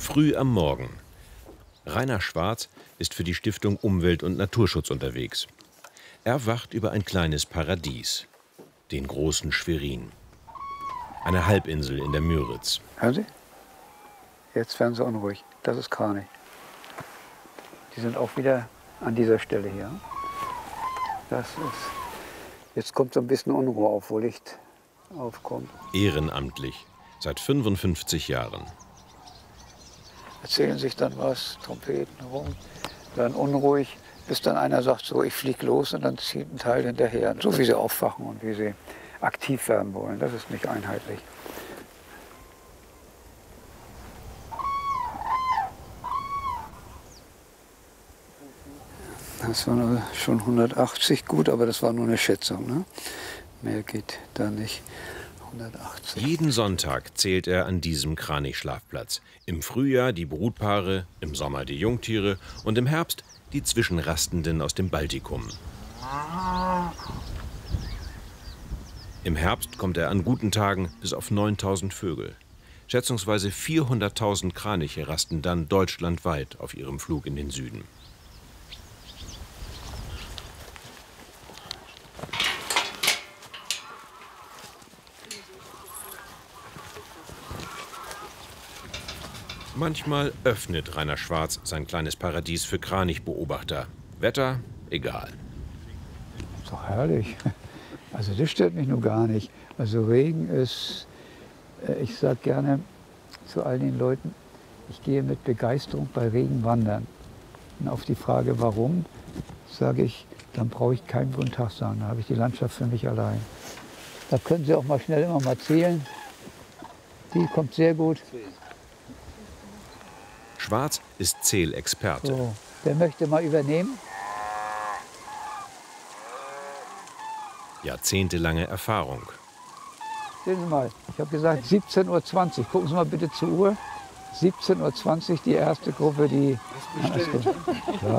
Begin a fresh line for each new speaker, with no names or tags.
Früh am Morgen. Rainer Schwarz ist für die Stiftung Umwelt- und Naturschutz unterwegs. Er wacht über ein kleines Paradies, den großen Schwerin. Eine Halbinsel in der Müritz.
Hören Sie? Jetzt werden sie unruhig. Das ist Kranich. Die sind auch wieder an dieser Stelle hier. Jetzt kommt so ein bisschen Unruhe auf, wo Licht aufkommt.
Ehrenamtlich, seit 55 Jahren.
Erzählen sich dann was, Trompeten rum, dann unruhig, bis dann einer sagt, so, ich flieg los, und dann zieht ein Teil hinterher. So wie sie aufwachen und wie sie aktiv werden wollen. Das ist nicht einheitlich. Das waren schon 180 gut, aber das war nur eine Schätzung. Ne? Mehr geht da nicht. 180.
Jeden Sonntag zählt er an diesem Kranichschlafplatz. Im Frühjahr die Brutpaare, im Sommer die Jungtiere und im Herbst die Zwischenrastenden aus dem Baltikum. Im Herbst kommt er an guten Tagen bis auf 9000 Vögel. Schätzungsweise 400.000 Kraniche rasten dann deutschlandweit auf ihrem Flug in den Süden. Manchmal öffnet Rainer Schwarz sein kleines Paradies für Kranichbeobachter. Wetter, egal.
Ist doch herrlich. Also das stört mich nur gar nicht. Also Regen ist, ich sage gerne zu all den Leuten, ich gehe mit Begeisterung bei Regen wandern. Und auf die Frage, warum, sage ich, dann brauche ich keinen guten Tag sagen, dann habe ich die Landschaft für mich allein. Da können Sie auch mal schnell immer mal zählen. Die kommt sehr gut.
Schwarz ist Zählexperte.
So, wer möchte mal übernehmen?
Jahrzehntelange Erfahrung.
Sehen Sie mal, ich habe gesagt 17:20 Uhr. Gucken Sie mal bitte zur Uhr. 17:20 Uhr, die erste Gruppe, die...